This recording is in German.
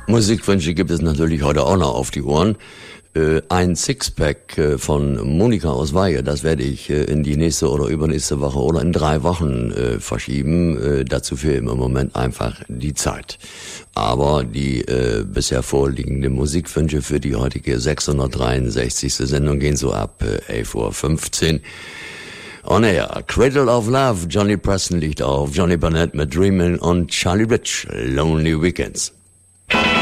Musikwünsche gibt es natürlich heute auch noch auf die Ohren. Ein Sixpack von Monika aus Weihe, das werde ich in die nächste oder übernächste Woche oder in 3 Wochen verschieben. Dazu fehlt im Moment einfach die Zeit. Aber die bisher vorliegenden Musikwünsche für die heutige 663. Sendung gehen so ab 11:15 Uhr. On air, Cradle of Love, Johnny Preston liegt auf, Johnny Burnett mit Dreamin' und Charlie Rich, Lonely Weekends.